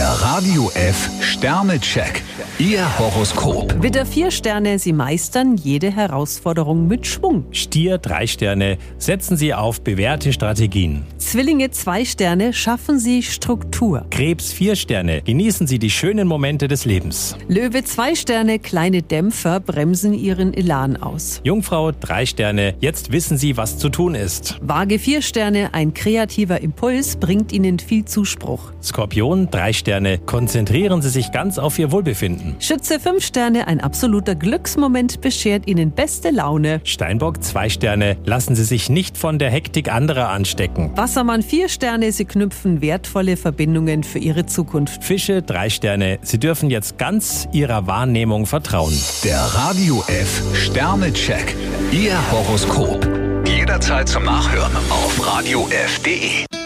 Der Radio F Sternecheck. Ihr Horoskop. Widder 4 Sterne, Sie meistern jede Herausforderung mit Schwung. Stier 3 Sterne, setzen Sie auf bewährte Strategien. Zwillinge 2 Sterne, schaffen Sie Struktur. Krebs 4 Sterne, genießen Sie die schönen Momente des Lebens. Löwe 2 Sterne, kleine Dämpfer bremsen Ihren Elan aus. Jungfrau 3 Sterne, jetzt wissen Sie, was zu tun ist. Waage 4 Sterne, ein kreativer Impuls bringt Ihnen viel Zuspruch. Skorpion 3 Sterne, konzentrieren Sie sich ganz auf Ihr Wohlbefinden. Schütze 5 Sterne, ein absoluter Glücksmoment beschert Ihnen beste Laune. Steinbock 2 Sterne, lassen Sie sich nicht von der Hektik anderer anstecken. Wassermann 4 Sterne, Sie knüpfen wertvolle Verbindungen für Ihre Zukunft. Fische 3 Sterne, Sie dürfen jetzt ganz Ihrer Wahrnehmung vertrauen. Der Radio F Sternecheck. Ihr Horoskop. Jederzeit zum Nachhören auf radiof.de.